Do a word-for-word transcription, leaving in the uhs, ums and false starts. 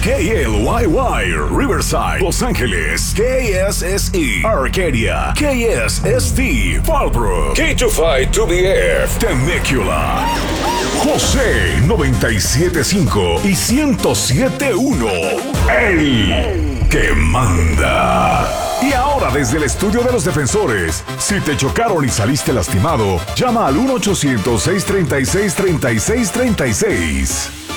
K L Y Y, Riverside, Los Ángeles, K S S E, Arcadia, K S S T, Fallbrook, K veinticinco two B F, Temecula, José noventa y siete punto cinco y ciento siete punto uno, el que manda. Y ahora desde el estudio de los defensores, si te chocaron y saliste lastimado, llama al uno ochocientos, seiscientos treinta y seis, treinta y seis treinta y seis.